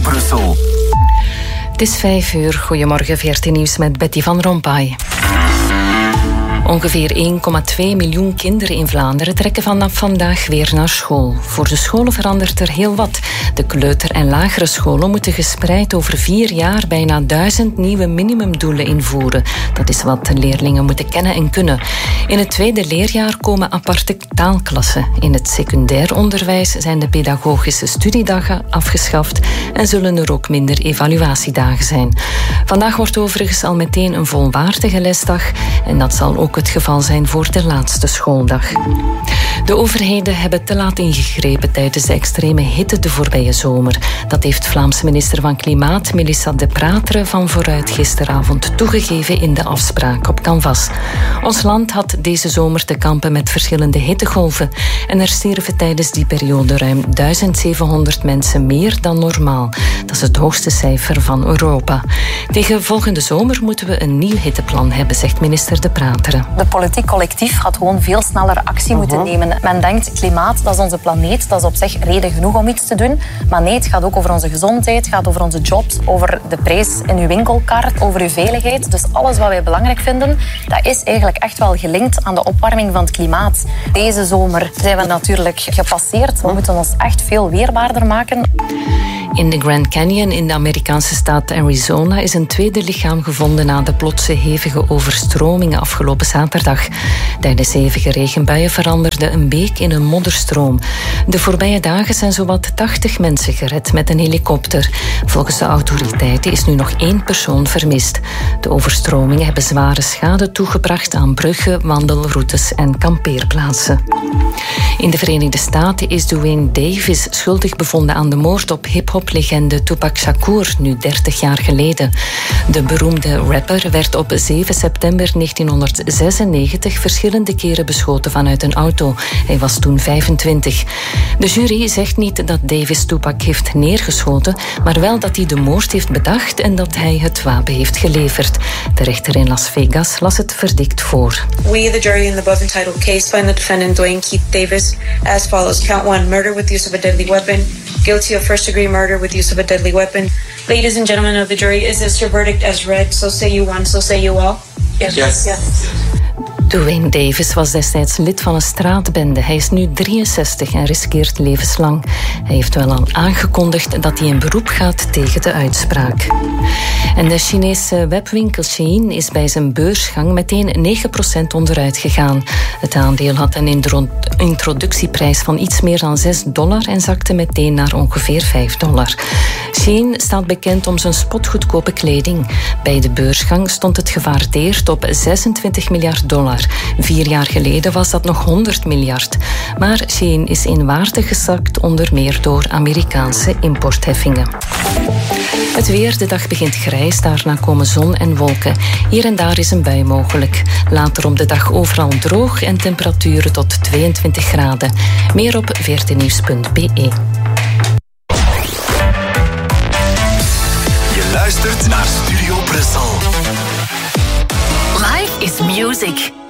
Brussel. Het is 5:00. Goedemorgen, VRT Nieuws met Betty van Rompuy. Ongeveer 1,2 miljoen kinderen in Vlaanderen trekken vanaf vandaag weer naar school. Voor de scholen verandert er heel wat. De kleuter- en lagere scholen moeten gespreid over 4 jaar bijna 1000 nieuwe minimumdoelen invoeren. Dat is wat de leerlingen moeten kennen en kunnen. In het tweede leerjaar komen aparte taalklassen. In het secundair onderwijs zijn de pedagogische studiedagen afgeschaft en zullen er ook minder evaluatiedagen zijn. Vandaag wordt overigens al meteen een volwaardige lesdag en dat zal ook het geval zijn voor de laatste schooldag. De overheden hebben te laat ingegrepen tijdens de extreme hitte de voorbije zomer. Dat heeft Vlaamse minister van Klimaat Melissa De Pratere van Vooruit gisteravond toegegeven in de afspraak op Canvas. Ons land had deze zomer te kampen met verschillende hittegolven en er sterven tijdens die periode ruim 1700 mensen meer dan normaal. Dat is het hoogste cijfer van Europa. Tegen volgende zomer moeten we een nieuw hitteplan hebben, zegt minister De Pratere. De politiek collectief had gewoon veel sneller actie moeten nemen. Men denkt, klimaat, dat is onze planeet, dat is op zich reden genoeg om iets te doen. Maar nee, het gaat ook over onze gezondheid, het gaat over onze jobs, over de prijs in uw winkelkar, over uw veiligheid. Dus alles wat wij belangrijk vinden, dat is eigenlijk echt wel gelinkt aan de opwarming van het klimaat. Deze zomer zijn we natuurlijk gepasseerd. We moeten ons echt veel weerbaarder maken. In de Grand Canyon in de Amerikaanse staat Arizona is een tweede lichaam gevonden na de plotse hevige overstromingen afgelopen zaterdag. Tijdens hevige regenbuien veranderde een beek in een modderstroom. De voorbije dagen zijn zowat 80 mensen gered met een helikopter. Volgens de autoriteiten is nu nog 1 persoon vermist. De overstromingen hebben zware schade toegebracht aan bruggen, wandelroutes en kampeerplaatsen. In de Verenigde Staten is Duane Davis schuldig bevonden aan de moord op hip-hop-legende Tupac Shakur, nu 30 jaar geleden. De beroemde rapper werd op 7 september 1996 verschillende keren beschoten vanuit een auto. Hij was toen 25. De jury zegt niet dat Davis Tupac heeft neergeschoten, maar wel dat hij de moord heeft bedacht en dat hij het wapen heeft geleverd. De rechter in Las Vegas las het verdict voor. We, the jury in the above entitled case, find the defendant Duane Keith Davis as follows. Count 1, murder with use of a deadly weapon. Guilty of first-degree murder with use of a deadly weapon. Ladies and gentlemen of the jury, is this your verdict as read? So say you one, so say you all. Yes. Duane Davis was destijds lid van een straatbende. Hij is nu 63 en riskeert levenslang. Hij heeft wel al aangekondigd dat hij in beroep gaat tegen de uitspraak. En de Chinese webwinkel Shein is bij zijn beursgang meteen 9% onderuit gegaan. Het aandeel had een introductieprijs van iets meer dan $6 en zakte meteen naar ongeveer $5. Shein staat bekend om zijn spotgoedkope kleding. Bij de beursgang stond het gewaardeerd op $26 miljard. 4 jaar geleden was dat nog 100 miljard. Maar Shein is in waarde gezakt, onder meer door Amerikaanse importheffingen. Het weer, de dag begint grijs, daarna komen zon en wolken. Hier en daar is een bui mogelijk. Later op de dag overal droog en temperaturen tot 22 graden. Meer op vrtnieuws.be. Je luistert naar Studio Brussel. Life is music.